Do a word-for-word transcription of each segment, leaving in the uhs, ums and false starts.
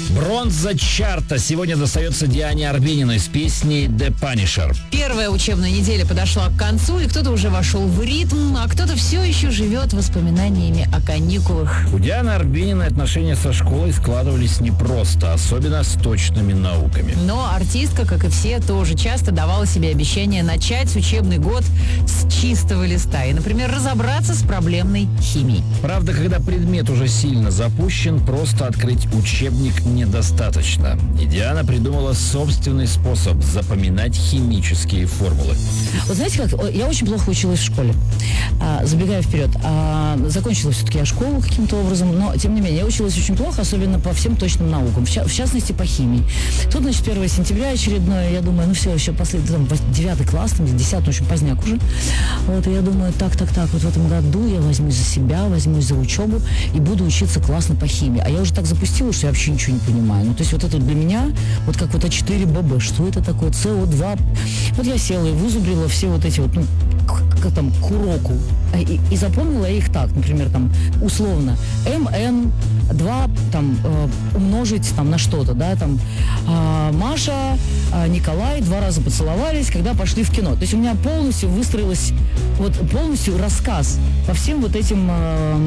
Бронза чарта сегодня достается Диане Арбениной с песней «The Punisher». Первая учебная неделя подошла к концу, и кто-то уже вошел в ритм, а кто-то все еще живет воспоминаниями о каникулах. У Дианы Арбениной отношения со школой складывались непросто, особенно с точными науками. Но артистка, как и все, тоже часто давала себе обещание начать учебный год с чистого листа и, например, разобраться с проблемной химией. Правда, когда предмет уже сильно запущен, просто открыть учебник недостаточно. И Диана придумала собственный способ запоминать химические формулы. Вот знаете как, я очень плохо училась в школе, а, забегая вперед. А, закончила все-таки я школу каким-то образом, но тем не менее я училась очень плохо, особенно по всем точным наукам, в, ча- в частности по химии. Тут, значит, первое сентября очередное, я думаю, ну все, еще последний, там, девятый класс, там, десятый, очень поздняк уже. Вот, и я думаю, так, так, так, вот в этом году я возьмусь за себя, возьмусь за учебу и буду учиться классно по химии. А я уже так запустила, что я вообще ничего не понимаю. Ну, то есть вот это для меня, вот как вот А четыре Б Б, что это такое, С О два. Вот я села и вызубрила все вот эти вот, ну, как там, к уроку. И, и запомнила я их так, например, там, условно, М Н два, там, э, умножить, там, на что-то, да, там, э, Маша, э, Николай два раза поцеловались, когда пошли в кино. То есть у меня полностью выстроилась, вот, полностью рассказ по всем вот этим, э,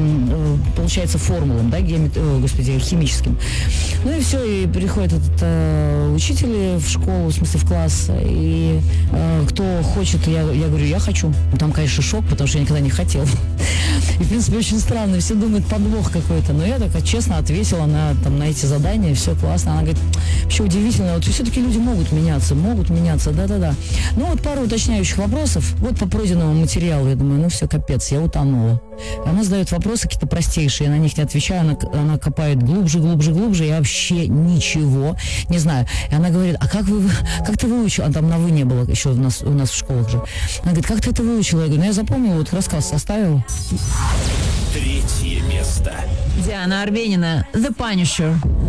э, получается, формулам, да, геоми... э, господи, химическим. Ну и все, и приходит этот э, учитель в школу, в смысле, в класс, и э, кто хочет, я, я говорю, я хочу. Там, конечно, шок, потому что я никогда не хотела. И, в принципе, очень странно. Все думают, подвох какой-то. Но я так честно ответила на, там, на эти задания. Все классно. Она говорит, вообще удивительно. Вот все-таки люди могут меняться. Могут меняться. Да-да-да. Ну, вот пару уточняющих вопросов. Вот по пройденному материалу. Я думаю, ну все, капец, я утонула. Она задает вопросы какие-то простейшие. Я на них не отвечаю. Она, она копает глубже, глубже, глубже. Я вообще ничего не знаю. И она говорит, а как вы, как ты выучила? А там на «вы» не было еще у нас, у нас в школах же. Она говорит, как ты это выучила? Я говорю, ну я запомнила, вот рассказ составила. Третье место. Диана Арбенина, «The Punisher».